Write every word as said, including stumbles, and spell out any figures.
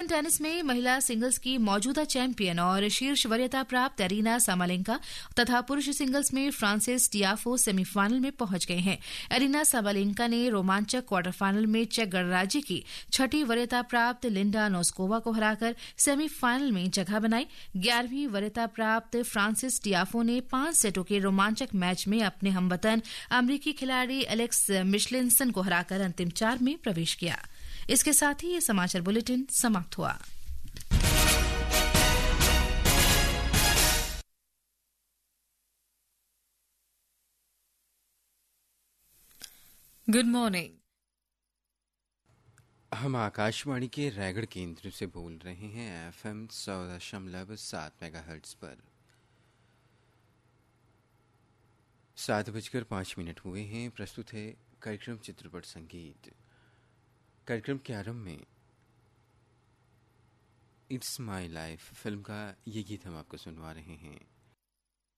Tennis में महिला singles की मौजूदा चैंपियन और शीर्ष वरीयता प्राप्त एरिना साबालेंका तथा पुरुष सिंगल्स में फ्रांसिस टियाफो सेमीफाइनल में पहुंच गए हैं। एरिना साबालेंका ने रोमांचक क्वार्टर फाइनल में चेक गणराज्य की छठी वरीयता प्राप्त लिंडा नोस्कोवा को हराकर सेमीफाइनल में जगह बनाई। ग्यारहवीं वरीयता प्राप्त फ्रांसिस टियाफो ने पांच सेटों के रोमांचक मैच में अपने हमवतन अमरीकी खिलाड़ी एलेक्स मिशलिनसन को हराकर अंतिम चार में प्रवेश किया। इसके साथ ही ये समाचार बुलेटिन समाप्त हुआ। Good morning. हम आकाशवाणी के रायगढ़ केंद्र से बोल रहे हैं एफएम सौ दशमलव सात मेगाहर्ट्ज पर। सात बजकर पाँच मिनट हुए हैं। प्रस्तुत है कार्यक्रम चित्रपट संगीत। कार्यक्रम के आरंभ में इट्स माई लाइफ फिल्म का ये गीत हम आपको सुनवा रहे हैं।